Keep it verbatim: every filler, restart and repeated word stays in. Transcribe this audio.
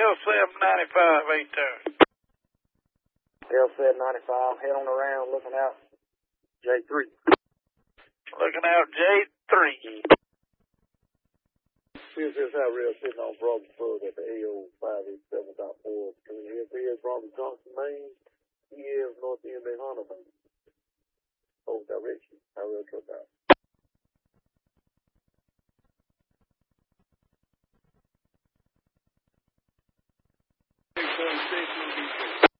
L seven ninety-five, eight two. L seven ninety-five, head on around, looking out. J three. Looking out, J three. Here's this out rail sitting on Broadway Road at the A O five eight seven point four. If he is Broadway Johnson, Maine, he is north end of Hunter, Maine. Both directions. I will truck out.